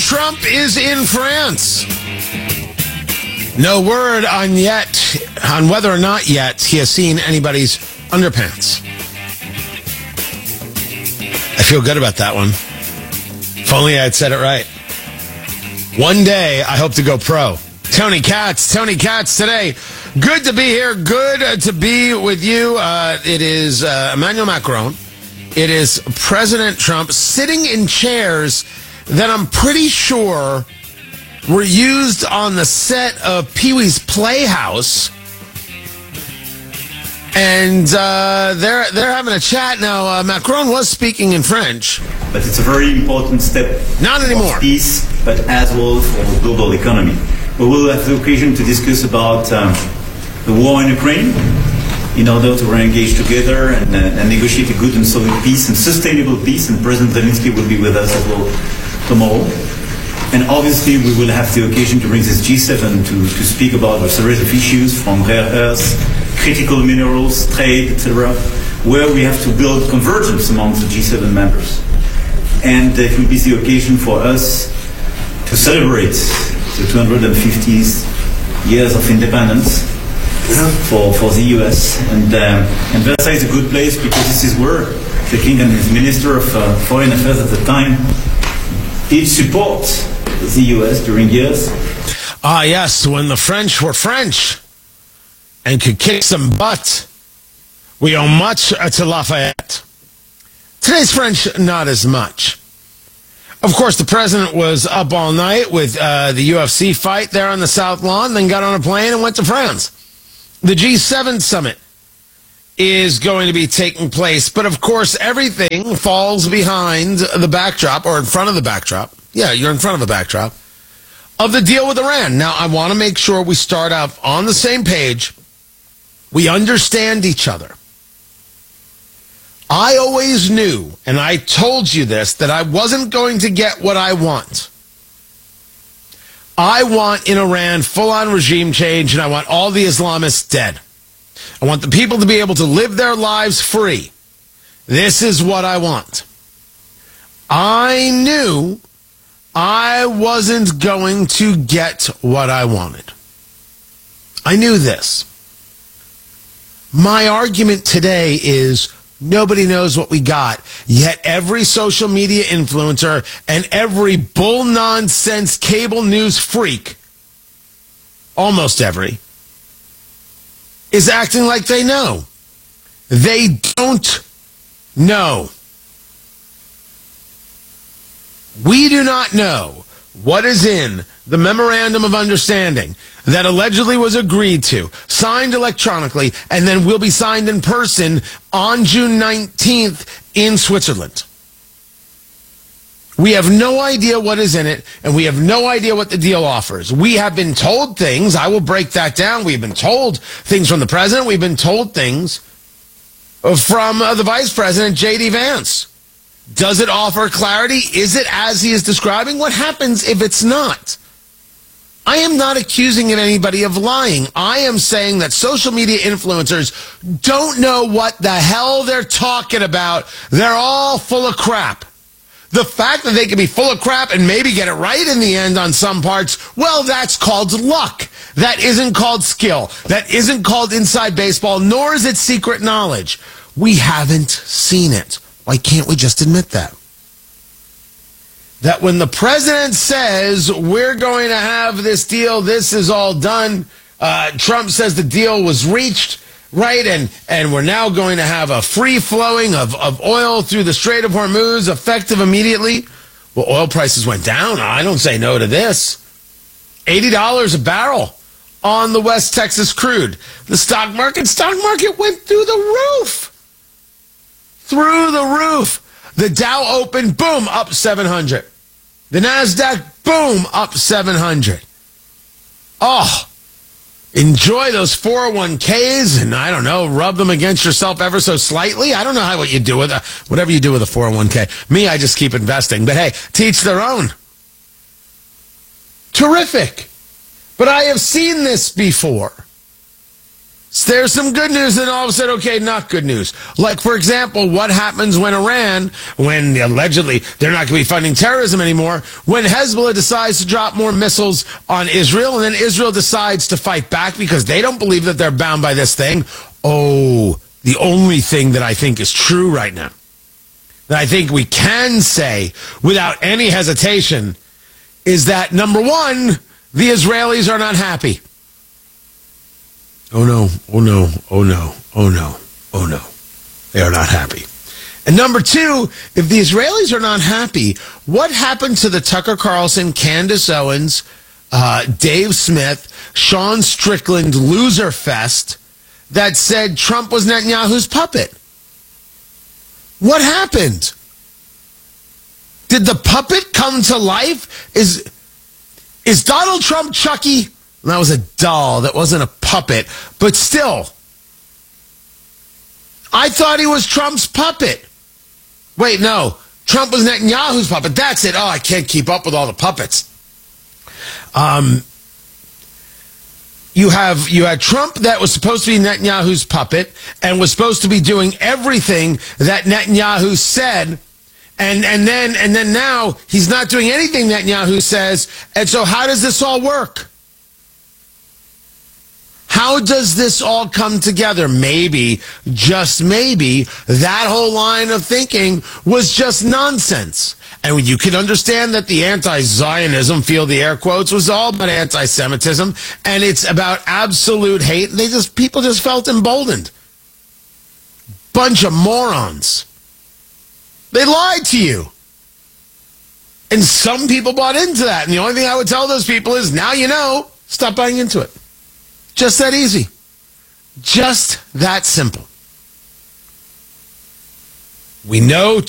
Trump is in France. No word on whether or not yet he has seen anybody's underpants. I feel good about that one. If only I had said it right. One day, I hope to go pro. Tony Katz today. Good to be here. Good to be with you. It is Emmanuel Macron. It is President Trump sitting in chairs that I'm pretty sure were used on the set of Pee-wee's Playhouse. And they're having a chat now. Macron was speaking in French. But it's a very important step. Not anymore. For peace, but as well for the global economy. We will have the occasion to discuss about the war in Ukraine in order to re-engage together and negotiate a good and solid peace and sustainable peace. And President Zelensky will be with us as well tomorrow. And obviously, we will have the occasion to bring this G7 to speak about a series of issues from rare earths, critical minerals, trade, etc., where we have to build convergence among the G7 members. And it will be the occasion for us to celebrate the 250th years of independence for the US. And Versailles is a good place because this is where the King and his Minister of Foreign Affairs at the time did support the US during years. Ah, yes, when the French were French and could kick some butt. We owe much to Lafayette. Today's French, not as much. Of course, the president was up all night with the UFC fight there on the South Lawn, then got on a plane and went to France. The G7 summit is going to be taking place, but of course, everything falls behind the backdrop, or in front of the backdrop. Yeah, you're in front of a backdrop of the deal with Iran. Now, I want to make sure we start out on the same page. We understand each other. I always knew, and I told you this, that I wasn't going to get what I want. I want in Iran full-on regime change, and I want all the Islamists dead. I want the people to be able to live their lives free. This is what I want. I knew I wasn't going to get what I wanted. I knew this. My argument today is nobody knows what we got, yet every social media influencer and every bull nonsense cable news freak, almost every, is acting like they know. They don't know. We do not know what is in the memorandum of understanding that allegedly was agreed to, signed electronically, and then will be signed in person on June 19th in Switzerland. We have no idea what is in it, and we have no idea what the deal offers. We have been told things. I will break that down. We've been told things from the president. We've been told things from the vice president, J.D. Vance. Does it offer clarity? Is it as he is describing? What happens if it's not? I am not accusing anybody of lying. I am saying that social media influencers don't know what the hell they're talking about. They're all full of crap. The fact that they can be full of crap and maybe get it right in the end on some parts, well, that's called luck. That isn't called skill. That isn't called inside baseball, nor is it secret knowledge. We haven't seen it. Why can't we just admit that? That when the president says we're going to have this deal, this is all done, Trump says the deal was reached, right? And we're now going to have a free flowing of oil through the Strait of Hormuz, effective immediately. Well, oil prices went down. I don't say no to this. $80 a barrel on the West Texas crude. The stock market went through the roof. Through the roof. The Dow opened, boom, up 700. The NASDAQ, boom, up 700. Oh, enjoy those 401ks and, I don't know, rub them against yourself ever so slightly. I don't know what you do with whatever you do with a 401k. Me, I just keep investing. But hey, teach their own. Terrific. But I have seen this before. There's some good news, and all of a sudden, okay, not good news. Like, for example, what happens when Iran, when allegedly they're not going to be funding terrorism anymore, when Hezbollah decides to drop more missiles on Israel, and then Israel decides to fight back because they don't believe that they're bound by this thing. Oh, the only thing that I think is true right now, that I think we can say without any hesitation, is that, number one, the Israelis are not happy. Oh no, oh no, oh no, oh no, oh no. They are not happy. And number two, if the Israelis are not happy, what happened to the Tucker Carlson, Candace Owens, Dave Smith, Sean Strickland loser fest that said Trump was Netanyahu's puppet? What happened? Did the puppet come to life? Is Donald Trump Chucky? That was a doll. That wasn't a puppet. But still, I thought he was Trump's puppet. Wait, no. Trump was Netanyahu's puppet. That's it. Oh, I can't keep up with all the puppets. You had Trump that was supposed to be Netanyahu's puppet and was supposed to be doing everything that Netanyahu said. And then now he's not doing anything Netanyahu says. And so how does this all work? How does this all come together? Maybe, just maybe, that whole line of thinking was just nonsense. And you can understand that the anti-Zionism, feel the air quotes, was all about anti-Semitism, and it's about absolute hate. People just felt emboldened. Bunch of morons. They lied to you. And some people bought into that. And the only thing I would tell those people is, now you know, stop buying into it. Just that easy. Just that simple. We know